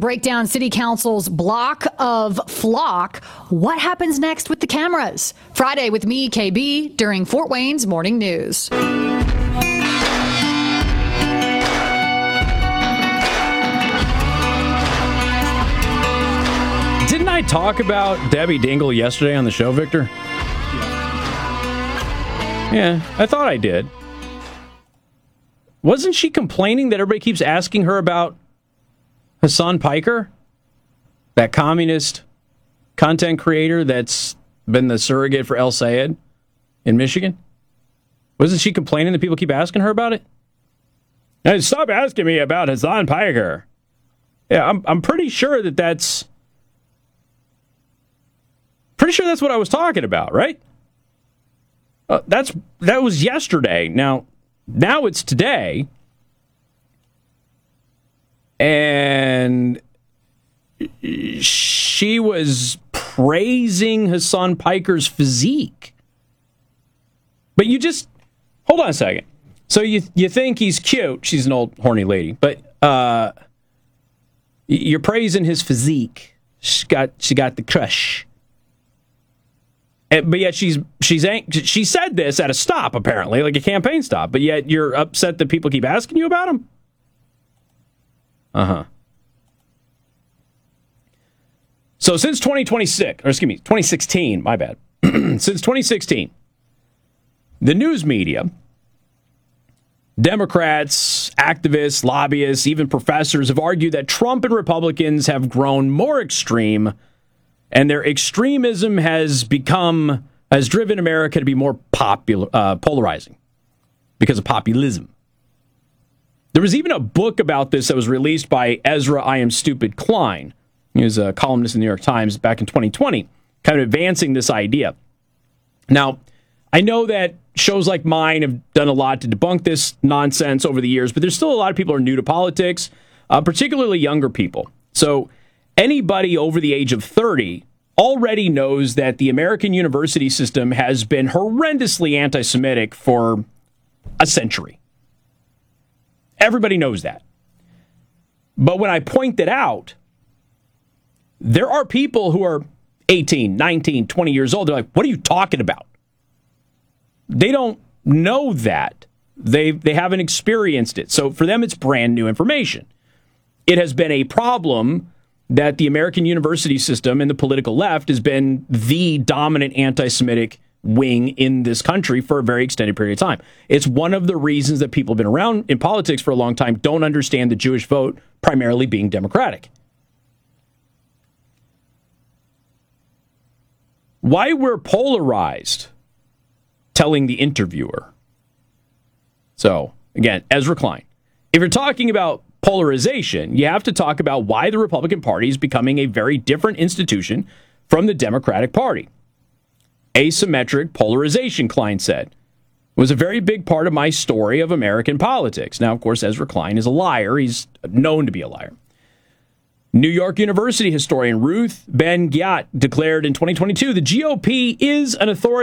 break down City Council's block of flock. What happens next with the cameras? Friday with me, KB, during Fort Wayne's Morning News. Didn't I talk about Debbie Dingle yesterday on the show, Victor? Yeah, I thought I did. Wasn't she complaining that everybody keeps asking her about Hasan Piker? That communist content creator that's been the surrogate for El Sayed in Michigan? Wasn't she complaining that people keep asking her about it? Hey, stop asking me about Hasan Piker. Yeah, I'm pretty sure that's what I was talking about, right? That was yesterday. Now it's today. And she was praising Hasan Piker's physique. But you just hold on a second. So you think he's cute. She's an old horny lady, but you're praising his physique. She got the crush. But yet she said this at a stop, apparently, like a campaign stop. But yet you're upset that people keep asking you about him? Uh-huh. So since 2016, my bad. Since 2016, the news media, Democrats, activists, lobbyists, even professors have argued that Trump and Republicans have grown more extreme, and their extremism has driven America to be more polarizing because of populism. There was even a book about this that was released by Ezra I Am Stupid Klein. He was a columnist in the New York Times back in 2020, kind of advancing this idea. Now, I know that shows like mine have done a lot to debunk this nonsense over the years, but there's still a lot of people who are new to politics, particularly younger people. So anybody over the age of 30 already knows that the American university system has been horrendously anti-Semitic for a century. Everybody knows that. But when I point that out, there are people who are 18, 19, 20 years old. They're like, what are you talking about? They don't know that. They haven't experienced it. So for them, it's brand new information. It has been a problem that the American university system and the political left has been the dominant anti-Semitic wing in this country for a very extended period of time. It's one of the reasons that people have been around in politics for a long time don't understand the Jewish vote primarily being Democratic. Why we're polarized, telling the interviewer. So, again, Ezra Klein. If you're talking about polarization, you have to talk about why the Republican Party is becoming a very different institution from the Democratic Party. Asymmetric polarization, Klein said, was a very big part of my story of American politics. Now, of course, Ezra Klein is a liar. He's known to be a liar. New York University historian Ruth Ben-Ghiat declared in 2022, the GOP is an authority